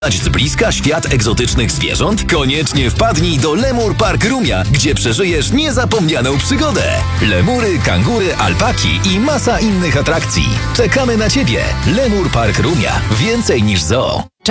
Z bliska świat egzotycznych zwierząt? Koniecznie wpadnij do Lemur Park Rumia, gdzie przeżyjesz niezapomnianą przygodę. Lemury, kangury, alpaki i masa innych atrakcji. Czekamy na Ciebie. Lemur Park Rumia. Więcej niż zoo.